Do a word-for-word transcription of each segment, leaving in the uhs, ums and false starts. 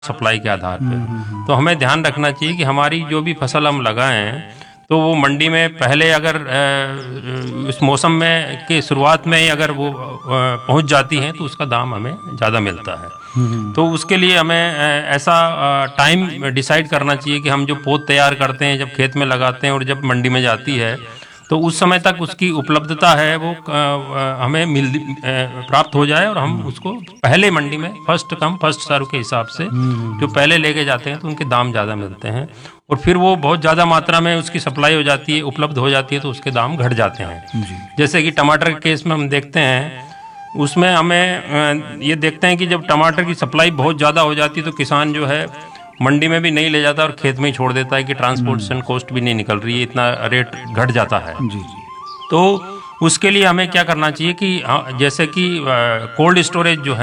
Supply के आधार पे। तो हमें ध्यान रखना चाहिए कि हमारी जो भी फसल हम लगाएं तो वो मंडी में पहले अगर इस मौसम में के शुरुआत में ही अगर वो पहुंच जाती हैं तो उसका दाम हमें ज़्यादा मिलता है। तो उसके लिए हमें ऐसा टाइम डिसाइड करना चाहिए कि हम जो पौध तैयार करते हैं, जब खेत में लगाते हैं और जब मंडी में जाती है, तो उस समय तक उसकी उपलब्धता है वो हमें मिल प्राप्त हो जाए और हम उसको पहले मंडी में फर्स्ट कम फर्स्ट सर्व के हिसाब से जो पहले लेके जाते हैं तो उनके दाम ज़्यादा मिलते हैं। और फिर वो बहुत ज़्यादा मात्रा में उसकी सप्लाई हो जाती है, उपलब्ध हो जाती है, तो उसके दाम घट जाते हैं। जैसे कि टमाटर के केस में हम देखते हैं, उसमें हमें ये देखते हैं कि जब टमाटर की सप्लाई बहुत ज़्यादा हो जाती है तो किसान जो है मंडी में भी नहीं ले जाता और खेत में ही छोड़ देता है कि ट्रांसपोर्टेशन कॉस्ट भी नहीं निकल रही है, इतना रेट घट जाता है। जी जी। तो उसके लिए हमें क्या करना चाहिए कि जैसे कि कोल्ड स्टोरेज जो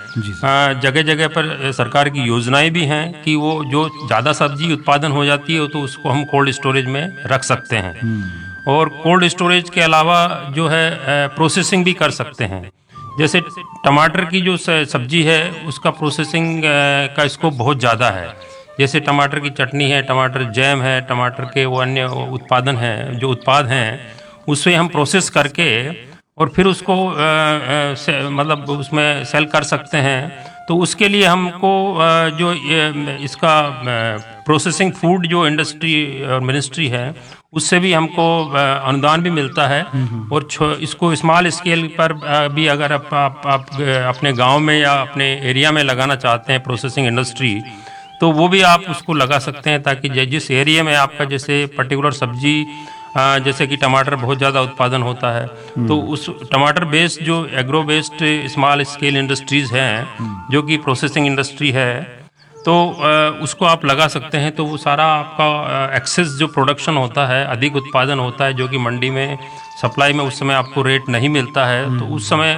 हैं जगह जगह पर सरकार की योजनाएं भी हैं कि वो जो ज़्यादा सब्जी उत्पादन हो जाती है तो उसको हम कोल्ड स्टोरेज में रख सकते हैं। और कोल्ड स्टोरेज के अलावा जो है प्रोसेसिंग भी कर सकते हैं। जैसे टमाटर की जो सब्जी है उसका प्रोसेसिंग का स्कोप बहुत ज़्यादा है। जैसे टमाटर की चटनी है, टमाटर जैम है, टमाटर के वो अन्य उत्पादन हैं, जो उत्पाद हैं उससे हम प्रोसेस करके और फिर उसको आ, आ, मतलब उसमें सेल कर सकते हैं। तो उसके लिए हमको आ, जो इसका प्रोसेसिंग फूड जो इंडस्ट्री और मिनिस्ट्री है उससे भी हमको अनुदान भी मिलता है। और इसको स्मॉल स्केल पर भी अगर आप, आप, आप अपने गांव में या अपने एरिया में लगाना चाहते हैं प्रोसेसिंग इंडस्ट्री, तो वो भी आप उसको लगा सकते हैं, ताकि जिस एरिया में आपका जैसे पर्टिकुलर सब्जी जैसे कि टमाटर बहुत ज़्यादा उत्पादन होता है तो उस टमाटर बेस्ड जो agro based small scale industries हैं जो कि प्रोसेसिंग इंडस्ट्री है, तो उसको आप लगा सकते हैं। तो वो सारा आपका एक्सेस जो प्रोडक्शन होता है, अधिक उत्पादन होता है जो कि मंडी में सप्लाई में उस समय आपको रेट नहीं मिलता है, तो उस समय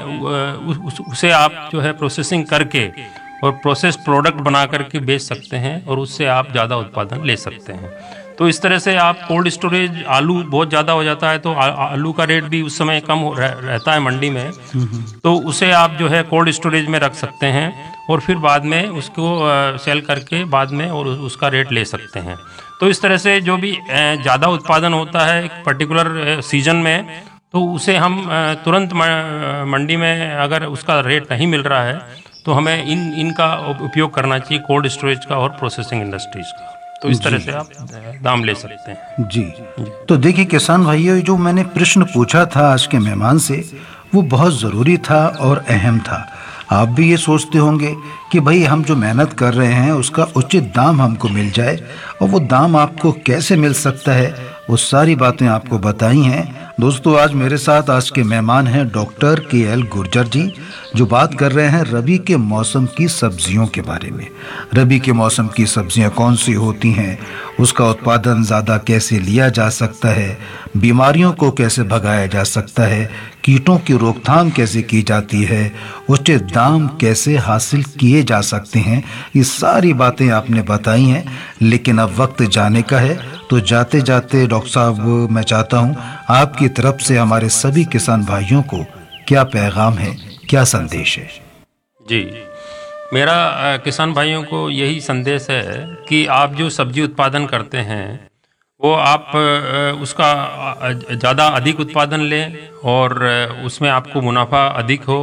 उस, उसे आप जो है प्रोसेसिंग करके और प्रोसेस प्रोडक्ट बना करके बेच सकते हैं और उससे आप ज़्यादा उत्पादन ले सकते हैं। तो इस तरह से आप कोल्ड स्टोरेज, आलू बहुत ज़्यादा हो जाता है तो आ, आलू का रेट भी उस समय कम हो रह, रहता है मंडी में, तो उसे आप जो है कोल्ड स्टोरेज में रख सकते हैं और फिर बाद में उसको आ, सेल करके बाद में और उसका रेट ले सकते हैं। तो इस तरह से जो भी ज़्यादा उत्पादन होता है एक पर्टिकुलर सीजन में, तो उसे हम तुरंत मंडी में अगर उसका रेट नहीं मिल रहा है तो हमें इन इनका उपयोग करना चाहिए, कोल्ड स्टोरेज का और प्रोसेसिंग इंडस्ट्रीज़ का। तो इस तरह से आप दाम ले सकते हैं। जी, जी। तो देखिए किसान भाइयों, जो मैंने प्रश्न पूछा था आज के मेहमान से वो बहुत ज़रूरी था और अहम था। आप भी ये सोचते होंगे कि भाई हम जो मेहनत कर रहे हैं उसका उचित दाम हमको मिल जाए, और वो दाम आपको कैसे मिल सकता है वो सारी बातें आपको बताई हैं। दोस्तों, आज मेरे साथ आज के मेहमान हैं डॉक्टर के एल गुर्जर जी, जो बात कर रहे हैं रबी के मौसम की सब्जियों के बारे में। रबी के मौसम की सब्जियां कौन सी होती हैं, उसका उत्पादन ज़्यादा कैसे लिया जा सकता है, बीमारियों को कैसे भगाया जा सकता है, कीटों की रोकथाम कैसे की जाती है, उचित दाम कैसे हासिल किए जा सकते हैं, ये सारी बातें आपने बताई हैं। लेकिन अब वक्त जाने का है, तो जाते जाते डॉक्टर साहब मैं चाहता हूँ आपकी तरफ से हमारे सभी किसान भाइयों को क्या पैगाम है, क्या संदेश है? जी, मेरा किसान भाइयों को यही संदेश है कि आप जो सब्जी उत्पादन करते हैं वो आप उसका ज़्यादा अधिक उत्पादन लें और उसमें आपको मुनाफा अधिक हो।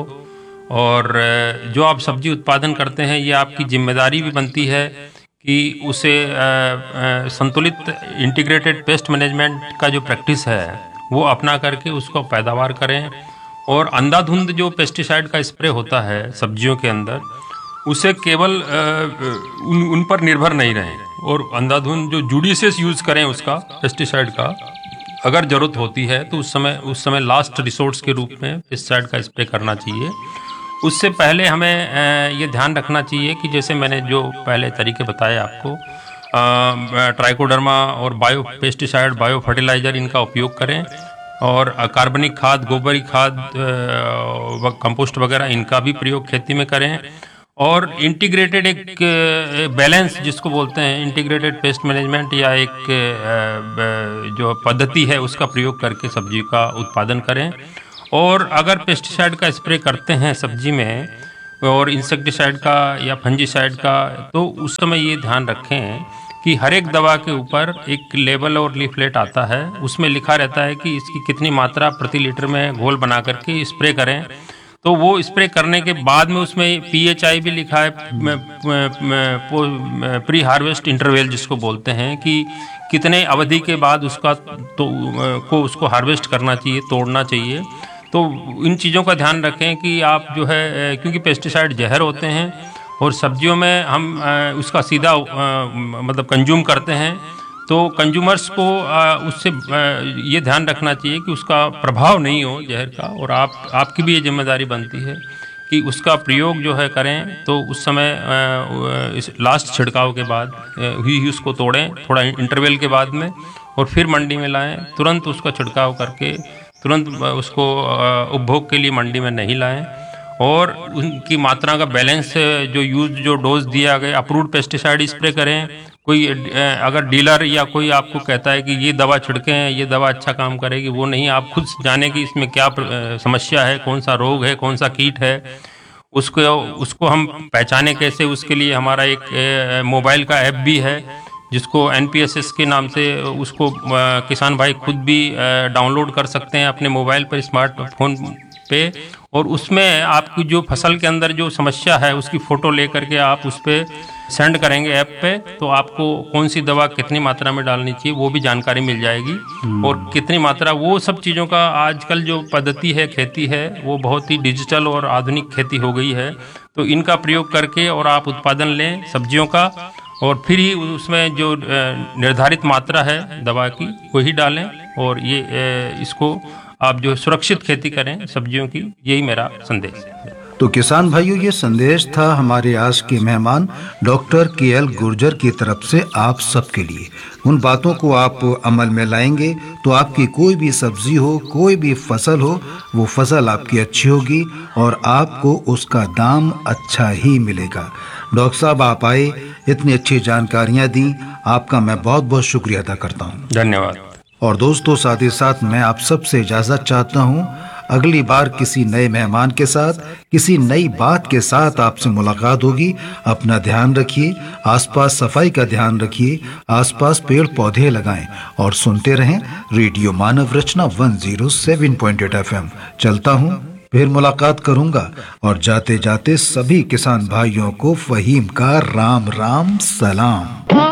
और जो आप सब्जी उत्पादन करते हैं ये आपकी जिम्मेदारी भी बनती है कि उसे संतुलित इंटीग्रेटेड पेस्ट मैनेजमेंट का जो प्रैक्टिस है वो अपना करके उसको पैदावार करें। और अंधाधुंध जो पेस्टिसाइड का स्प्रे होता है सब्जियों के अंदर, उसे केवल उन, उन पर निर्भर नहीं रहें और अंधाधुंध जो जुडिशियस यूज़ करें उसका पेस्टिसाइड का। अगर ज़रूरत होती है तो उस समय उस समय लास्ट रिसोर्स के रूप में पेस्टिसाइड का स्प्रे करना चाहिए। उससे पहले हमें ये ध्यान रखना चाहिए कि जैसे मैंने जो पहले तरीके बताए आपको, ट्राइकोडर्मा और बायो पेस्टिसाइड, बायो फर्टिलाइज़र, इनका उपयोग करें और कार्बनिक खाद, गोबरी खाद, कंपोस्ट वगैरह इनका भी प्रयोग खेती में करें। और इंटीग्रेटेड एक बैलेंस जिसको बोलते हैं इंटीग्रेटेड पेस्ट मैनेजमेंट या एक जो पद्धति है उसका प्रयोग करके सब्जी का उत्पादन करें। और अगर पेस्टिसाइड का स्प्रे करते हैं सब्जी में और इंसेक्टिसाइड का या फंजीसाइड का, तो उस समय ये ध्यान रखें कि हर एक दवा के ऊपर एक लेबल और लीफलेट आता है, उसमें लिखा रहता है कि इसकी कितनी मात्रा प्रति लीटर में घोल बना करके स्प्रे करें। तो वो स्प्रे करने के बाद में उसमें पीएचआई भी लिखा है, प्री हार्वेस्ट इंटरवल जिसको बोलते हैं, कि कितने अवधि के बाद उसका तो को उसको हार्वेस्ट करना चाहिए, तोड़ना चाहिए। तो इन चीज़ों का ध्यान रखें कि आप जो है, क्योंकि पेस्टिसाइड जहर होते हैं और सब्जियों में हम उसका सीधा मतलब कंज्यूम करते हैं, तो कंज्यूमर्स को उससे ये ध्यान रखना चाहिए कि उसका प्रभाव नहीं हो जहर का, और आप आपकी भी ये जिम्मेदारी बनती है कि उसका प्रयोग जो है करें तो उस समय इस लास्ट छिड़काव के बाद ही उसको तोड़ें, थोड़ा इंटरवल के बाद में, और फिर मंडी में लाएं। तुरंत उसका छिड़काव करके तुरंत उसको उपभोग के लिए मंडी में नहीं लाएं, और उनकी मात्रा का बैलेंस जो यूज जो डोज दिया गया, अप्रूव्ड पेस्टिसाइड स्प्रे करें। कोई अगर डीलर या कोई आपको कहता है कि ये दवा छिड़कें, ये दवा अच्छा काम करेगी, वो नहीं, आप खुद जाने कि इसमें क्या समस्या है, कौन सा रोग है, कौन सा कीट है, उसको उसको हम पहचाने कैसे। उसके लिए हमारा एक मोबाइल का ऐप भी है जिसको एन पी एस एस के नाम से, उसको किसान भाई खुद भी डाउनलोड कर सकते हैं अपने मोबाइल पर, स्मार्टफोन पे, और उसमें आपकी जो फसल के अंदर जो समस्या है उसकी फ़ोटो ले करके आप उस पर सेंड करेंगे ऐप पे, तो आपको कौन सी दवा कितनी मात्रा में डालनी चाहिए वो भी जानकारी मिल जाएगी, और कितनी मात्रा, वो सब चीज़ों का आजकल जो पद्धति है खेती है वो बहुत ही डिजिटल और आधुनिक खेती हो गई है। तो इनका प्रयोग करके और आप उत्पादन लें सब्जियों का, और फिर ही उसमें जो निर्धारित मात्रा है दवा की वही डालें, और ये इसको आप जो सुरक्षित खेती करें सब्जियों की, यही मेरा संदेश है। तो किसान भाइयों, ये संदेश था हमारे आज के मेहमान डॉक्टर के एल गुर्जर की तरफ से आप सबके लिए। उन बातों को आप अमल में लाएंगे तो आपकी कोई भी सब्जी हो, कोई भी फसल हो, वो फसल आपकी अच्छी होगी और आपको उसका दाम अच्छा ही मिलेगा। डॉक्टर साहब, आप आए, इतनी अच्छी जानकारियां दी, आपका मैं बहुत बहुत शुक्रिया अदा करता हूँ। धन्यवाद। और दोस्तों, साथ ही साथ मैं आप सबसे इजाजत चाहता हूँ। अगली बार किसी नए मेहमान के साथ, किसी नई बात के साथ आपसे मुलाकात होगी। अपना ध्यान रखिए, आसपास सफाई का ध्यान रखिए, आसपास पेड़ पौधे लगाएं और सुनते रहें रेडियो मानव रचना one zero seven point eight F M. चलता हूँ, फिर मुलाकात करूंगा, और जाते जाते सभी किसान भाइयों को फहीम का राम राम सलाम।